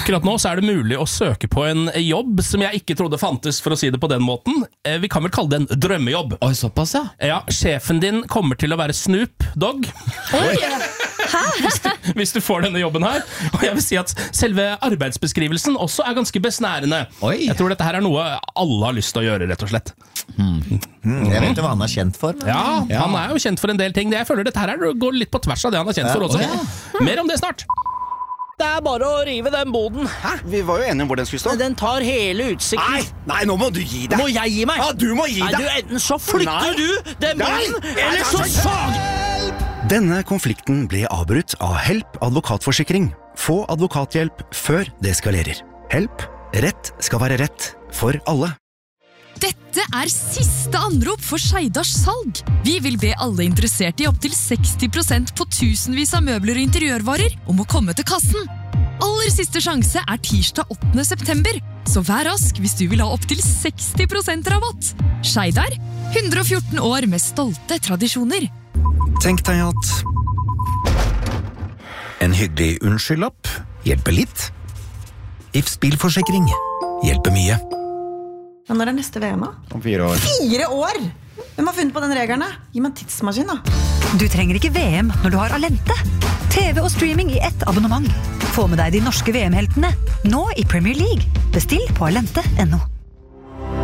Akkurat nå så det mulig å søke på en jobb som jeg ikke trodde fantes, for å si det på den måten. Vi kan vel kalle det en drømmejobb. Oi, såpass, ja. Ja, sjefen din kommer til å være Snoop Dogg. Hvis du får denne jobben her. Og jeg vil si at selve arbeidsbeskrivelsen også ganske besnærende. Oi. Jeg tror dette her noe alle har lyst til å gjøre, rett og slett. Jeg vet jo hva han kjent for. Men... Ja, han jo kjent for en del ting. Jeg føler dette her går litt på tvers av det han kjent for også. Mer om det snart. Det bare å rive den boden. Hæ? Vi var jo enige om hvor den skulle stå. Den tar hele utsikten. Nei, nå må du gi deg. Må jeg gi meg? Ja, du må gi deg. Nei, enten så flytter du den boden, eller så fag... Denne konflikten ble avbrutt av Help advokatforsikring. Få advokathjelp før det eskalerer. Help. Rett skal være rett for alle. Dette siste anrop for Skeidars salg. Vi vil be alle interesserte i opp til 60% på tusenvis av møbler og interiørvarer om å komme til kassen. Aller siste sjanse tirsdag 8. september, så vær rask hvis du vil ha opp til 60% rabatt. Skeidar, 114 år med stolte tradisjoner. Tenk deg at en hyggelig unnskyldlapp hjelper litt. Ifs bilforsikring hjelper mye. Men når neste VM da? Om 4 år. 4 år? Hvem har funnet på den reglene? Gi meg en tidsmaskin da. Du trenger ikke VM når du har Alente. TV og streaming i ett abonnement. Få med deg de norske VM-heltene, nå i Premier League. Bestill på alente.no.